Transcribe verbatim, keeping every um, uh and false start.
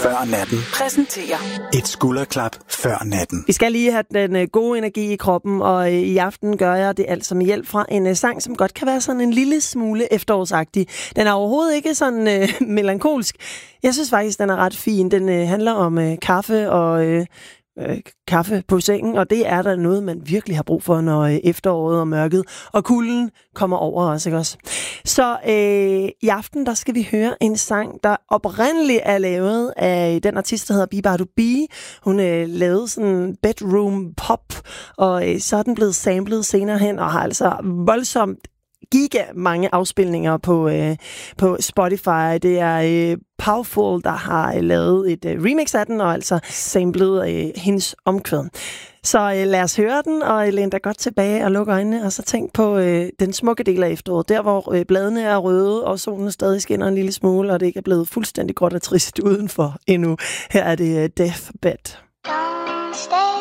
før natten præsenterer et skulderklap før natten. Vi skal lige have den gode energi i kroppen, og i aften gør jeg det altså med hjælp fra en sang, som godt kan være sådan en lille smule efterårsagtig. Den er overhovedet ikke sådan øh, melankolsk. Jeg synes faktisk, den er ret fin. Den øh, handler om øh, kaffe og øh, øh, kaffe på sengen, og det er der noget, man virkelig har brug for, når øh, efteråret og mørket og kulden kommer over os, ikke også? Så øh, i aften, der skal vi høre en sang, der oprindeligt er lavet af den artist, der hedder Bibadu B. Hun øh, lavede sådan bedroom pop, og øh, så er den blevet samlet senere hen, og har altså voldsomt giga mange afspilninger på, øh, på Spotify. Det er øh, Powerful, der har øh, lavet et øh, remix af den, og altså samlet øh, hendes omkvæd. Så øh, lad os høre den, og læn dig godt tilbage og luk øjnene, og så tænk på øh, den smukke del af efteråret. Der, hvor øh, bladene er røde, og solen stadig skinner en lille smule, og det ikke er blevet fuldstændig gråt og trist udenfor endnu. Her er det øh, Deathbed. Don't stay